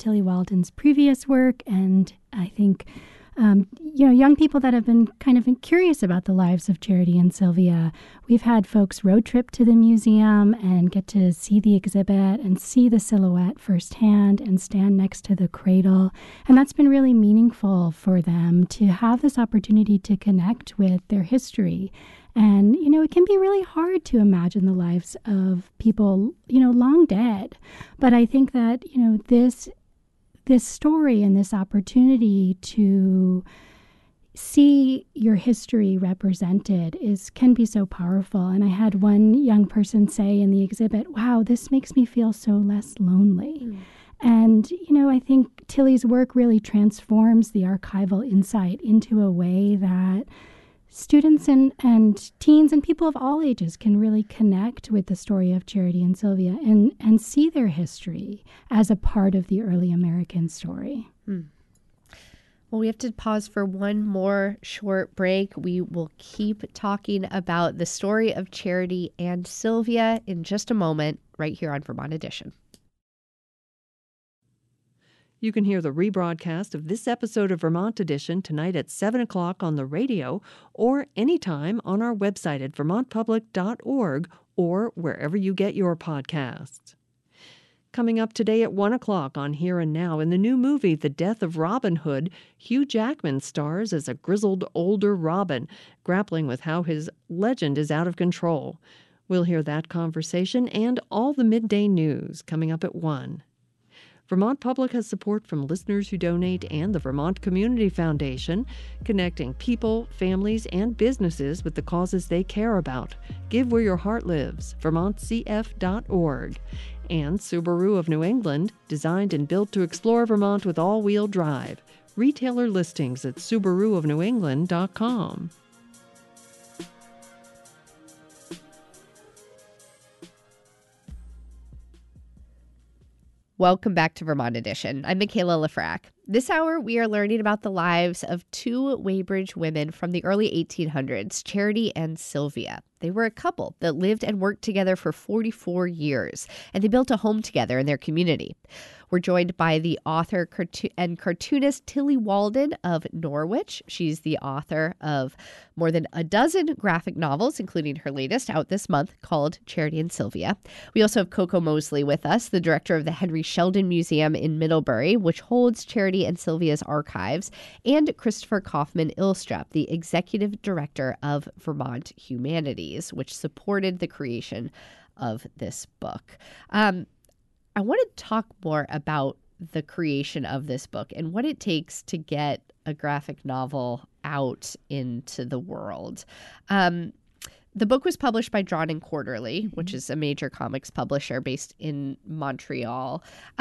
Tillie Walden's previous work, and I think young people that have been kind of curious about the lives of Charity and Sylvia. We've had folks road trip to the museum and get to see the exhibit and see the silhouette firsthand and stand next to the cradle. And that's been really meaningful for them to have this opportunity to connect with their history. And, it can be really hard to imagine the lives of people, long dead. But I think that, this story and this opportunity to see your history represented can be so powerful. And I had one young person say in the exhibit, wow, this makes me feel so less lonely. Mm. And, I think Tillie's work really transforms the archival insight into a way that students and teens and people of all ages can really connect with the story of Charity and Sylvia and see their history as a part of the early American story. Well, we have to pause for one more short break. We will keep talking about the story of Charity and Sylvia in just a moment, right here on Vermont Edition. You can hear the rebroadcast of this episode of Vermont Edition tonight at 7 o'clock on the radio or anytime on our website at vermontpublic.org or wherever you get your podcasts. Coming up today at 1 o'clock on Here and Now, in the new movie The Death of Robin Hood, Hugh Jackman stars as a grizzled older Robin, grappling with how his legend is out of control. We'll hear that conversation and all the midday news coming up at 1. Vermont Public has support from listeners who donate and the Vermont Community Foundation, connecting people, families, and businesses with the causes they care about. Give where your heart lives, vermontcf.org. And Subaru of New England, designed and built to explore Vermont with all-wheel drive. Retailer listings at subaruofnewengland.com. Welcome back to Vermont Edition. I'm Michaela Lafrac. This hour, we are learning about the lives of two Weybridge women from the early 1800s, Charity and Sylvia. They were a couple that lived and worked together for 44 years, and they built a home together in their community. We're joined by the author and cartoonist Tillie Walden of Norwich. She's the author of more than a dozen graphic novels, including her latest out this month called Charity and Sylvia. We also have Coco Mosley with us, the director of the Henry Sheldon Museum in Middlebury, which holds Charity and Sylvia's archives, and Christopher Kaufman Ilstrup, the executive director of Vermont Humanities, which supported the creation of this book. I want to talk more about the creation of this book and what it takes to get a graphic novel out into the world. The book was published by Drawn and Quarterly, which is a major comics publisher based in Montreal.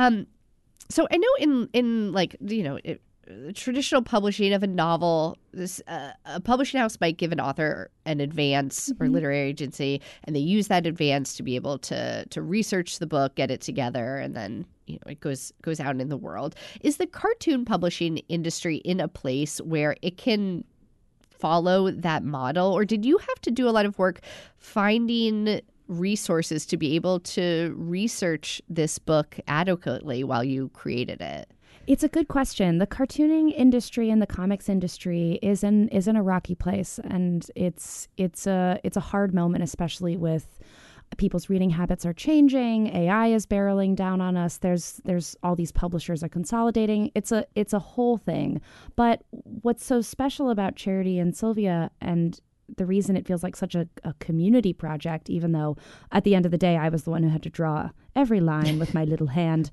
So I know in traditional publishing of a novel, a publishing house might give an author an advance or literary agency, and they use that advance to be able to research the book, get it together, and then it goes out in the world. Is the cartoon publishing industry in a place where it can follow that model, or did you have to do a lot of work finding resources to be able to research this book adequately while you created it? It's a good question. The cartooning industry and the comics industry is in a rocky place, and it's a hard moment, especially with people's reading habits are changing. AI is barreling down on us. There's all these publishers are consolidating. It's a whole thing. But what's so special about Charity and Sylvia, and the reason it feels like such a community project, even though at the end of the day I was the one who had to draw every line with my little hand,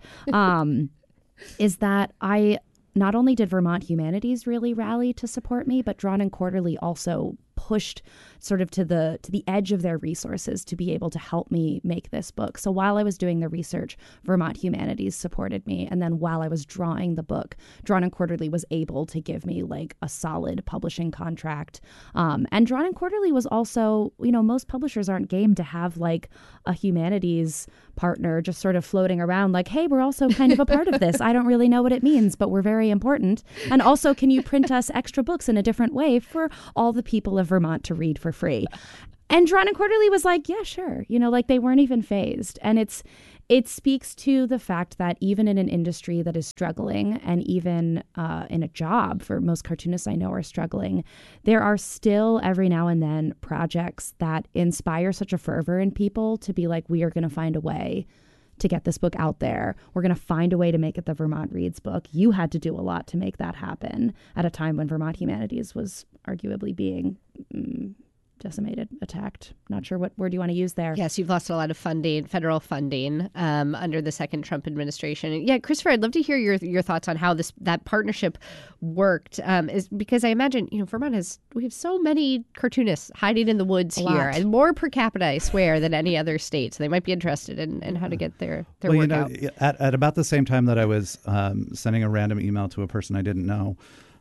is that not only did Vermont Humanities really rally to support me, but Drawn and Quarterly also pushed sort of to the edge of their resources to be able to help me make this book. So while I was doing the research, Vermont Humanities supported me. And then while I was drawing the book, Drawn and Quarterly was able to give me like a solid publishing contract. And Drawn and Quarterly was also, most publishers aren't game to have like a humanities partner just sort of floating around like, hey, we're also kind of a part of this. I don't really know what it means, but we're very important. And also, can you print us extra books in a different way for all the people of Vermont to read for free? And Drawn and Quarterly was like, yeah, sure. They weren't even phased. And it's it speaks to the fact that even in an industry that is struggling, and even in a job for most cartoonists I know are struggling, there are still every now and then projects that inspire such a fervor in people to be like, we are going to find a way to get this book out there. We're going to find a way to make it the Vermont Reads book. You had to do a lot to make that happen at a time when Vermont Humanities was arguably being decimated, attacked. Not sure what word you want to use there. Yes, you've lost a lot of funding, federal funding, under the second Trump administration. Yeah, Christopher, I'd love to hear your thoughts on how that partnership worked. Is because I imagine, Vermont we have so many cartoonists hiding in the woods here, and more per capita, I swear, than any other state. So they might be interested in how to get their work out. At about the same time that I was sending a random email to a person I didn't know,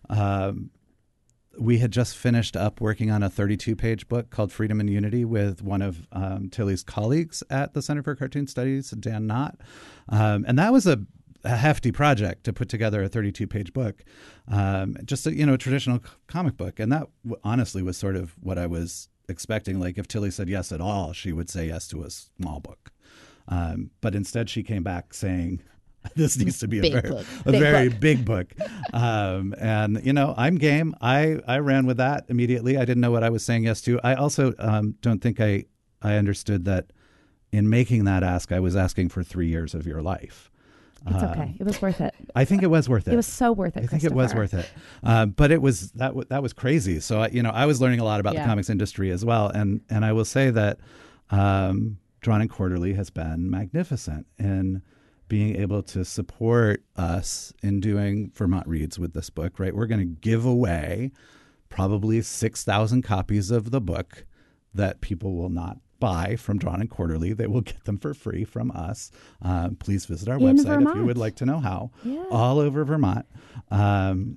we had just finished up working on a 32-page book called Freedom and Unity with one of Tilly's colleagues at the Center for Cartoon Studies, Dan Knott. And that was a hefty project to put together a 32-page book, just a traditional comic book. And that honestly was sort of what I was expecting. Like if Tilly said yes at all, she would say yes to a small book. But instead she came back saying, this needs to be a very big book. And, I'm game. I ran with that immediately. I didn't know what I was saying yes to. I also don't think I understood that in making that ask, I was asking for 3 years of your life. It's okay. It was worth it. I think it was worth it. It was so worth it, I think it was worth it. But it was that was crazy. So, I was learning a lot about the comics industry as well. And I will say that Drawn and Quarterly has been magnificent in being able to support us in doing Vermont Reads with this book, right? We're going to give away probably 6,000 copies of the book that people will not buy from Drawn and Quarterly. They will get them for free from us. Please visit our website if you would like to know how. Yeah. All over Vermont. And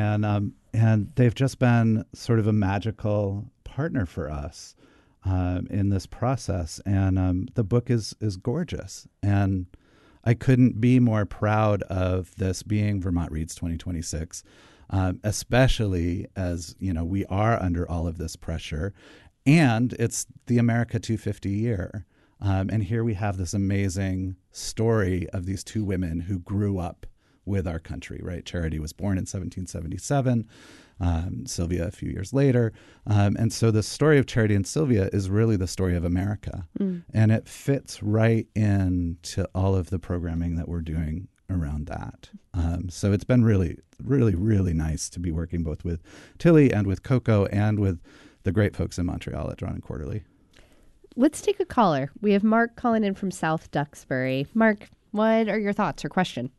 they've just been sort of a magical partner for us in this process. And the book is gorgeous. And I couldn't be more proud of this being Vermont Reads 2026, especially as, we are under all of this pressure. And it's the America 250 year. And here we have this amazing story of these two women who grew up with our country, right? Charity was born in 1777. Sylvia a few years later. And so the story of Charity and Sylvia is really the story of America. And it fits right into all of the programming that we're doing around that. So it's been really, really, really nice to be working both with Tilly and with Coco and with the great folks in Montreal at Drawn and Quarterly. Let's take a caller. We have Mark calling in from South Duxbury. Mark, what are your thoughts or question?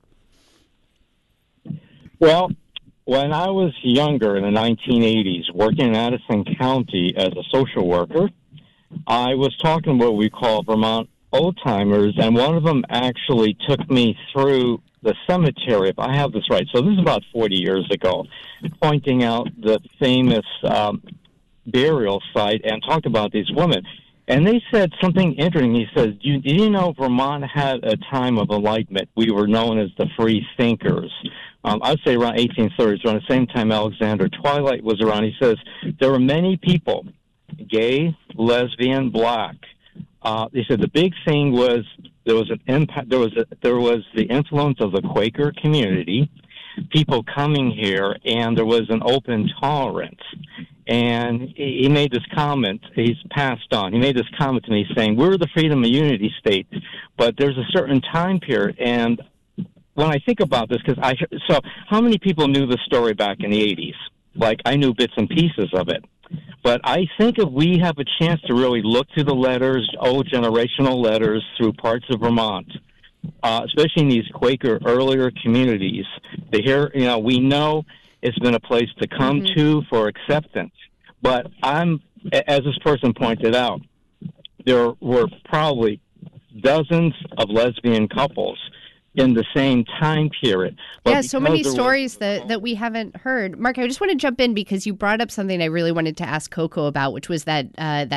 Well, when I was younger in the 1980s, working in Addison County as a social worker, I was talking to what we call Vermont old-timers, and one of them actually took me through the cemetery, if I have this right. So this is about 40 years ago, pointing out the famous burial site and talked about these women. And they said something interesting. He says, do you know Vermont had a time of enlightenment? We were known as the free thinkers. I'd say around 1830s, around the same time Alexander Twilight was around. He says there were many people, gay, lesbian, black. He said the big thing was there was an impact. There was the influence of the Quaker community, people coming here, and there was an open tolerance. And he made this comment. He's passed on. He made this comment to me saying, "We're the freedom and unity state, but there's a certain time period." And when I think about this, so how many people knew the story back in the 80s? Like, I knew bits and pieces of it. But I think if we have a chance to really look through the letters, old generational letters through parts of Vermont, especially in these Quaker earlier communities, to hear, we know it's been a place to come to for acceptance. But as this person pointed out, there were probably dozens of lesbian couples in the same time period. But yeah, so many because stories that we haven't heard. Mark, I just want to jump in because you brought up something I really wanted to ask Coco about, which was that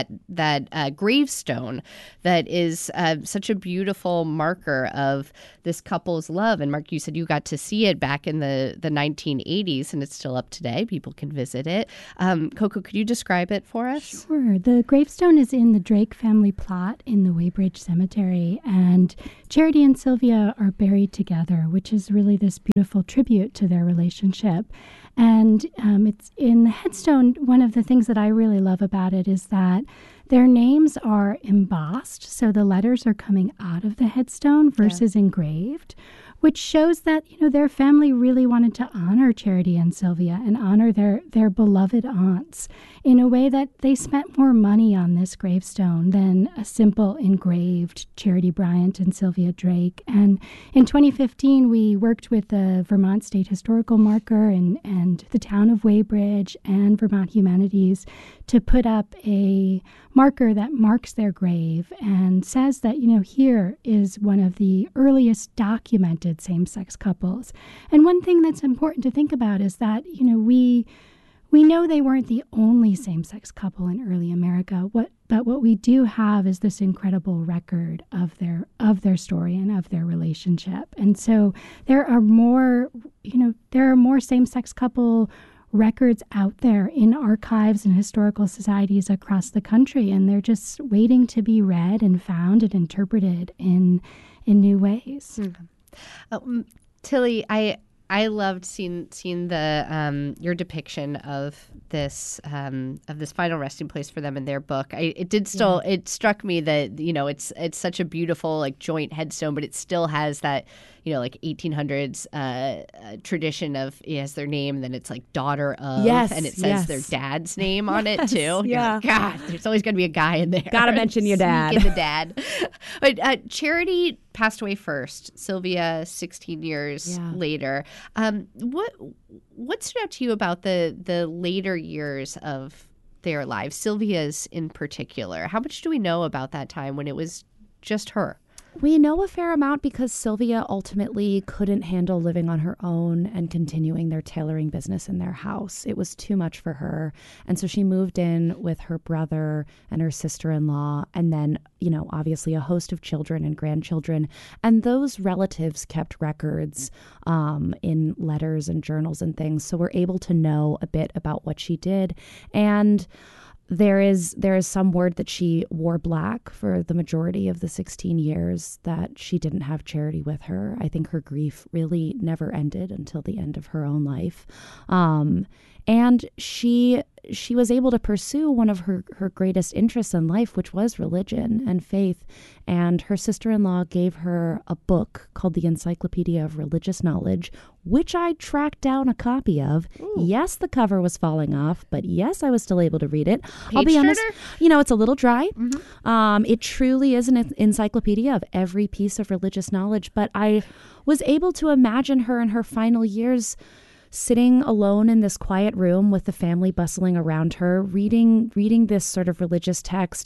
gravestone that is such a beautiful marker of this couple's love. And Mark, you said you got to see it back in the 1980s, and it's still up today. People can visit it. Coco, could you describe it for us? Sure. The gravestone is in the Drake family plot in the Weybridge Cemetery, and Charity and Sylvia are buried together, which is really this beautiful tribute to their relationship. And it's in the headstone. One of the things that I really love about it is that their names are embossed, so the letters are coming out of the headstone versus engraved, which shows that, you know, their family really wanted to honor Charity and Sylvia and honor their beloved aunts in a way that they spent more money on this gravestone than a simple engraved Charity Bryant and Sylvia Drake. And in 2015, we worked with the Vermont State Historical Marker and the town of Weybridge and Vermont Humanities to put up a marker that marks their grave and says that, you know, here is one of the earliest documented same-sex couples. And one thing that's important to think about is that, you know, we know they weren't the only same-sex couple in early America. But what we do have is this incredible record of their story and of their relationship. And so there are more same-sex couple records out there in archives and historical societies across the country, and they're just waiting to be read and found and interpreted in new ways. Tilly, I loved seeing the your depiction of this final resting place for them in their book. It struck me that, you know, it's such a beautiful like joint headstone, but it still has that, you know, like 1800s tradition of it has their name, and then it's like daughter of, and it says their dad's name on it too. Yeah. Like, God, there's always going to be a guy in there. Gotta mention your dad. Sneak in the dad. But Charity passed away first. Sylvia 16 years later. What stood out to you about the later years of their lives, Sylvia's in particular? How much do we know about that time when it was just her? We know a fair amount because Sylvia ultimately couldn't handle living on her own and continuing their tailoring business in their house. It was too much for her. And so she moved in with her brother and her sister-in-law, and then, you know, obviously a host of children and grandchildren. And those relatives kept records in letters and journals and things. So we're able to know a bit about what she did. And there is some word that she wore black for the majority of the 16 years that she didn't have Charity with her. I think her grief really never ended until the end of her own life. And she was able to pursue one of her greatest interests in life, which was religion and faith. And her sister-in-law gave her a book called The Encyclopedia of Religious Knowledge, which I tracked down a copy of. Ooh. Yes, the cover was falling off, but yes, I was still able to read it. I'll be honest, you know, it's a little dry. Mm-hmm. It truly is an encyclopedia of every piece of religious knowledge, but I was able to imagine her in her final years sitting alone in this quiet room with the family bustling around her, reading this sort of religious text,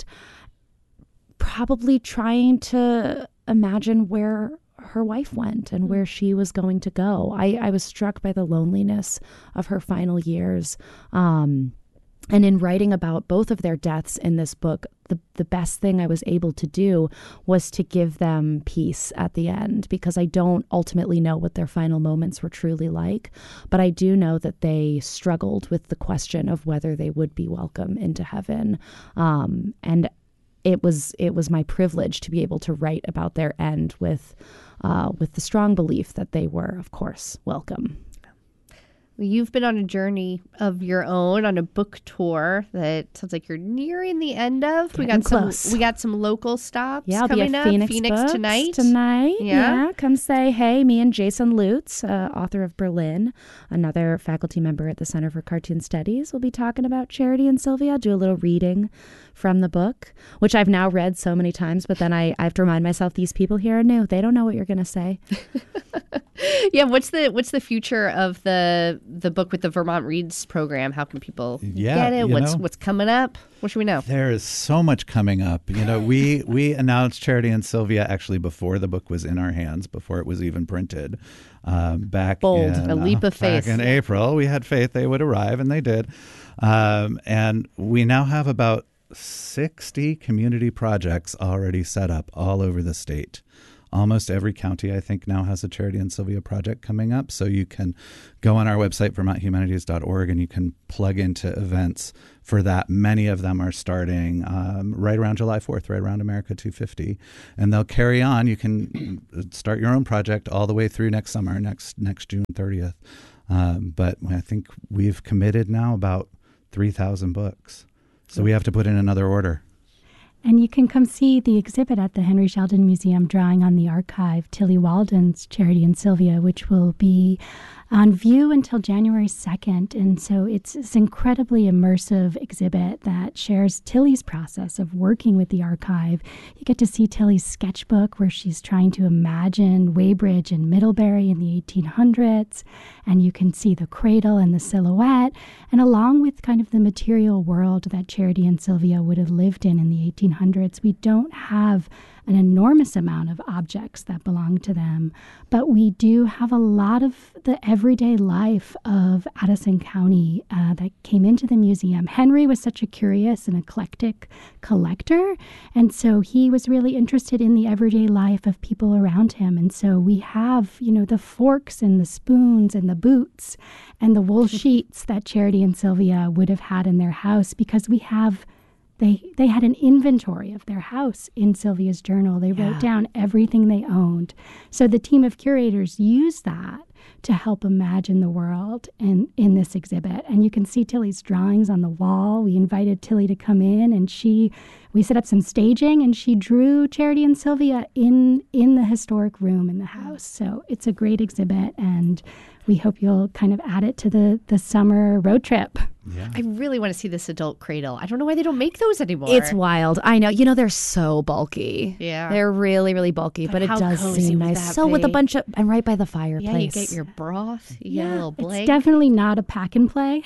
probably trying to imagine where her wife went and where she was going to go. I was struck by the loneliness of her final years. And in writing about both of their deaths in this book, the best thing I was able to do was to give them peace at the end, because I don't ultimately know what their final moments were truly like. But I do know that they struggled with the question of whether they would be welcome into heaven. And it was my privilege to be able to write about their end with the strong belief that they were, of course, welcome. You've been on a journey of your own, on a book tour that sounds like you're nearing the end of. We got some local stops coming up. Phoenix tonight. Yeah. Come say hey. Me and Jason Lutz, author of Berlin, another faculty member at the Center for Cartoon Studies, will be talking about Charity and Sylvia. Do a little reading from the book, which I've now read so many times, but then I have to remind myself these people here are new. They don't know what you're going to say. Yeah. What's the future of the the book with the Vermont Reads program. How can people Yeah, get it? you What's coming up? What should we know? There is so much coming up. We announced Charity and Sylvia actually before the book was in our hands, before it was even printed. Back Bold, in, a leap of faith. Back in April, we had faith they would arrive, and they did. And we now have about 60 community projects already set up all over the state. Almost every county, I think, now has a Charity and Sylvia project coming up. So you can go on our website, vermonthumanities.org, and you can plug into events for that. Many of them are starting right around July 4th, right around America 250. And they'll carry on. You can start your own project all the way through next summer, next June 30th. But I think we've committed now about 3,000 books. So we have to put in another order. And you can come see the exhibit at the Henry Sheldon Museum, drawing on the archive, Tillie Walden's Charity and Sylvia, which will be on view until January 2nd. And so it's this incredibly immersive exhibit that shares Tillie's process of working with the archive. You get to see Tillie's sketchbook where she's trying to imagine Weybridge and Middlebury in the 1800s. And you can see the cradle and the silhouette. And along with kind of the material world that Charity and Sylvia would have lived in the 1800s, we don't have an enormous amount of objects that belong to them, but we do have a lot of the everyday life of Addison County that came into the museum. Henry was such a curious and eclectic collector, and so he was really interested in the everyday life of people around him. And so we have, the forks and the spoons and the boots and the wool sheets that Charity and Sylvia would have had in their house, because we have They had an inventory of their house in Sylvia's journal. They wrote down everything they owned. So the team of curators used that to help imagine the world in this exhibit. And you can see Tillie's drawings on the wall. We invited Tillie to come in, and we set up some staging, and she drew Charity and Sylvia in the historic room in the house. So it's a great exhibit, and we hope you'll kind of add it to the summer road trip. Yeah. I really want to see this adult cradle. I don't know why they don't make those anymore. It's wild. I know. They're so bulky. Yeah. They're really, really bulky, but it how does cozy seem would nice. that So with a be? bunch of, and right by the fireplace. Yeah, you get your broth. You get a little blanket. It's definitely not a pack and play.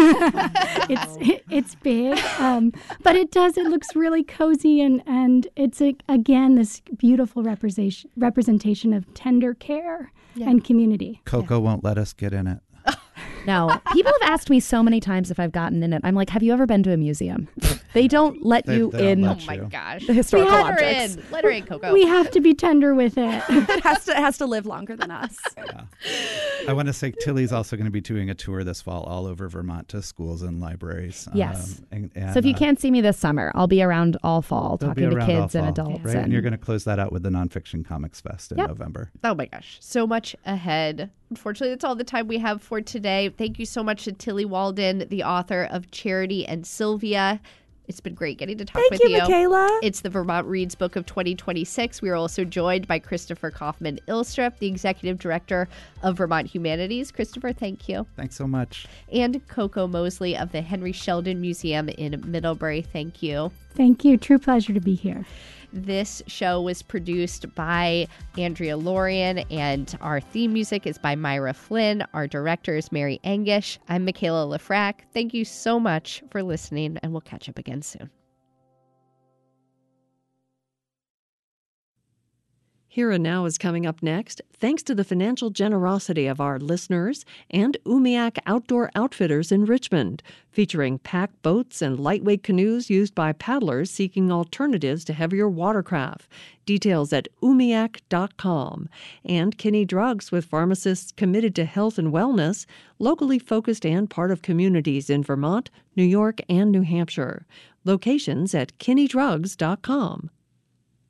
It's big, but it looks really cozy, and it's again this beautiful representation of tender care and community. Coco won't let us get in it. No. People have asked me so many times if I've gotten in it. I'm like, have you ever been to a museum? They don't let you they don't in let Oh my gosh. the historical Let her objects. in. Let her in, Coco. We have to be tender with it. It has to live longer than us. I want to say Tillie's also going to be doing a tour this fall all over Vermont to schools and libraries. Yes. And, So if you can't see me this summer, I'll be around all fall they'll be talking to around all kids and fall, adults. right? And you're going to close that out with the Nonfiction Comics Fest in Yep. November. Oh my gosh. So much ahead. Unfortunately, that's all the time we have for today. Thank you so much to Tillie Walden, the author of Charity and Sylvia. It's been great getting to talk with you. Michaela. It's the Vermont Reads Book of 2026. We are also joined by Christopher Kaufman Ilstrup, the Executive Director of Vermont Humanities. Christopher, thank you. Thanks so much. And Coco Mosley of the Henry Sheldon Museum in Middlebury. Thank you. Thank you. True pleasure to be here. This show was produced by Andrea Lorian, and our theme music is by Myra Flynn. Our director is Mary Angish. I'm Michaela Lefrak. Thank you so much for listening, and we'll catch up again soon. Here and Now is coming up next, thanks to the financial generosity of our listeners and Umiak Outdoor Outfitters in Richmond, featuring pack boats and lightweight canoes used by paddlers seeking alternatives to heavier watercraft. Details at umiak.com. And Kinney Drugs, with pharmacists committed to health and wellness, locally focused and part of communities in Vermont, New York, and New Hampshire. Locations at kinneydrugs.com.